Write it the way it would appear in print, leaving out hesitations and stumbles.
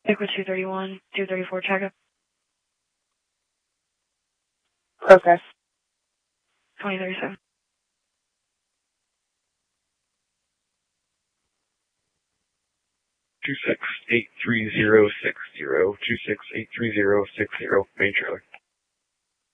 Liquid 231, 234 checkup. Okay. 2037. Two 6 83060. 2 6 83060. Main trailer.